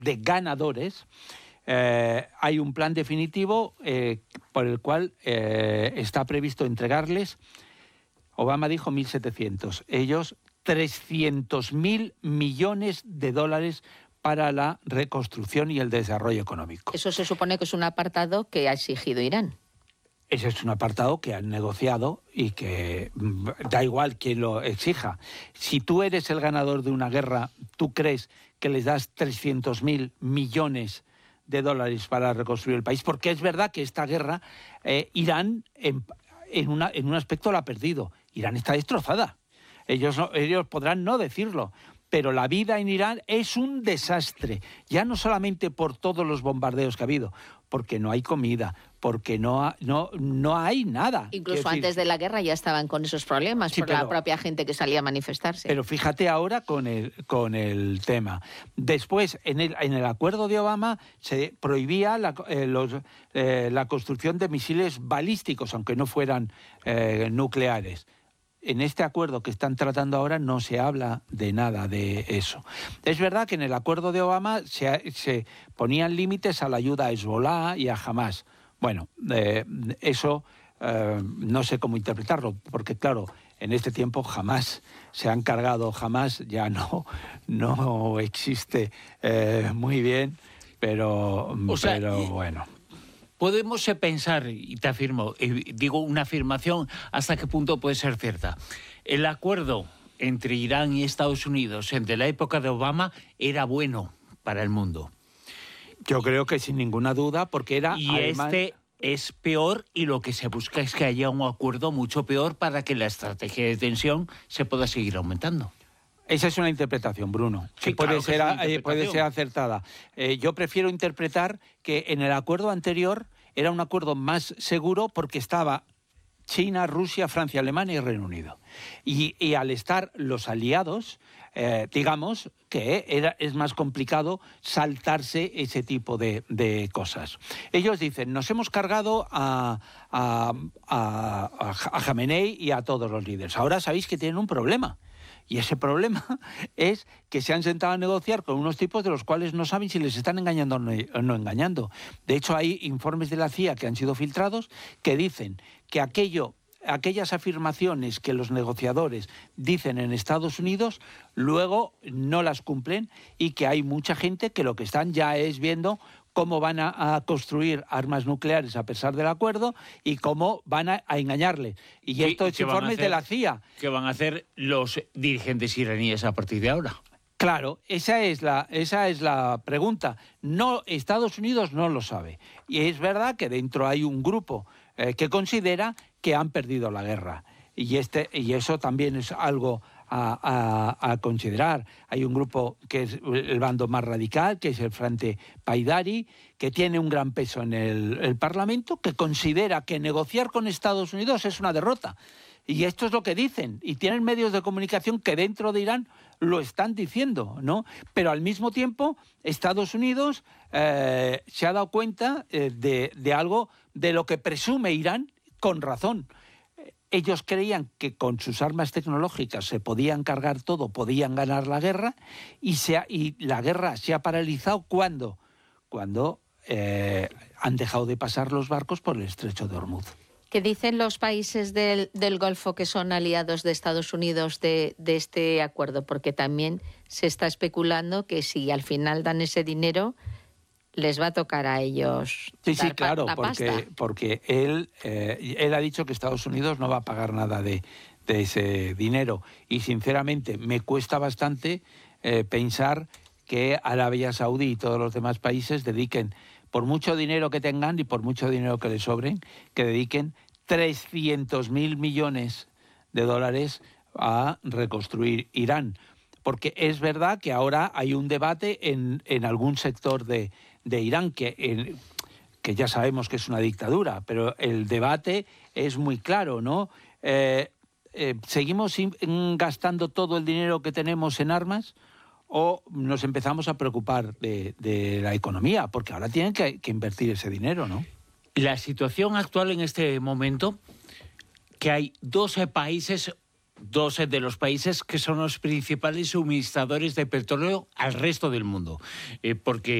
de ganadores, hay un plan definitivo por el cual está previsto entregarles, Obama dijo 1.700, ellos 300.000 millones de dólares para la reconstrucción y el desarrollo económico. Eso se supone que es un apartado que ha exigido Irán. Ese es un apartado que han negociado y que da igual quien lo exija. Si tú eres el ganador de una guerra, ¿tú crees que les das 300.000 millones de dólares para reconstruir el país? Porque es verdad que esta guerra, Irán en un aspecto la ha perdido. Irán está destrozada. Ellos podrán no decirlo, pero la vida en Irán es un desastre, ya no solamente por todos los bombardeos que ha habido, porque no hay comida, porque no hay nada. Incluso antes de la guerra ya estaban con esos problemas, sí, por la propia gente que salía a manifestarse. Pero fíjate ahora con el tema. Después, en el acuerdo de Obama se prohibía la construcción de misiles balísticos, aunque no fueran nucleares. En este acuerdo que están tratando ahora no se habla de nada de eso. Es verdad que en el acuerdo de Obama se ponían límites a la ayuda a Hezbollah y a Hamás. Bueno, eso no sé cómo interpretarlo, porque claro, en este tiempo Hamás se han cargado, Hamás ya no existe muy bien, pero bueno. Podemos pensar, y te afirmo, digo una afirmación, ¿hasta qué punto puede ser cierta? El acuerdo entre Irán y Estados Unidos entre la época de Obama era bueno para el mundo. Yo creo que sin ninguna duda, porque era... Y este es peor, y lo que se busca es que haya un acuerdo mucho peor para que la estrategia de tensión se pueda seguir aumentando. Esa es una interpretación, Bruno, sí, que claro puede ser acertada. Yo prefiero interpretar que en el acuerdo anterior era un acuerdo más seguro porque estaba China, Rusia, Francia, Alemania y Reino Unido. Y al estar los aliados, digamos que es más complicado saltarse ese tipo de cosas. Ellos dicen, nos hemos cargado a Jamenei y a todos los líderes. Ahora sabéis que tienen un problema. Y ese problema es que se han sentado a negociar con unos tipos de los cuales no saben si les están engañando o no engañando. De hecho, hay informes de la CIA que han sido filtrados que dicen que aquellas afirmaciones que los negociadores dicen en Estados Unidos, luego no las cumplen, y que hay mucha gente que lo que están ya es viendo cómo van a construir armas nucleares a pesar del acuerdo y cómo van a engañarle. Y esto es informes de la CIA. ¿Qué van a hacer los dirigentes iraníes a partir de ahora? Claro, esa es la pregunta. No, Estados Unidos no lo sabe. Y es verdad que dentro hay un grupo que considera que han perdido la guerra. Y eso también es algo a considerar. Hay un grupo que es el bando más radical, que es el Frente Paidari, que tiene un gran peso en el Parlamento, que considera que negociar con Estados Unidos es una derrota. Y esto es lo que dicen. Y tienen medios de comunicación que dentro de Irán lo están diciendo, ¿no? Pero al mismo tiempo, Estados Unidos se ha dado cuenta de algo de lo que presume Irán, con razón. Ellos creían que con sus armas tecnológicas se podían cargar todo, podían ganar la guerra, y la guerra se ha paralizado cuando han dejado de pasar los barcos por el estrecho de Hormuz. ¿Qué dicen los países del Golfo que son aliados de Estados Unidos de este acuerdo? Porque también se está especulando que si al final dan ese dinero, les va a tocar a ellos. Sí, claro, porque él ha dicho que Estados Unidos no va a pagar nada de ese dinero. Y sinceramente me cuesta bastante pensar que Arabia Saudí y todos los demás países dediquen, por mucho dinero que tengan y por mucho dinero que les sobren, que dediquen 300.000 millones de dólares a reconstruir Irán. Porque es verdad que ahora hay un debate en algún sector de Irán que ya sabemos que es una dictadura, pero el debate es muy claro, ¿no? ¿Seguimos gastando todo el dinero que tenemos en armas o nos empezamos a preocupar de la economía? Porque ahora tienen que invertir ese dinero, ¿no? La situación actual en este momento, que hay 12 países dos de los países que son los principales suministradores de petróleo al resto del mundo. Porque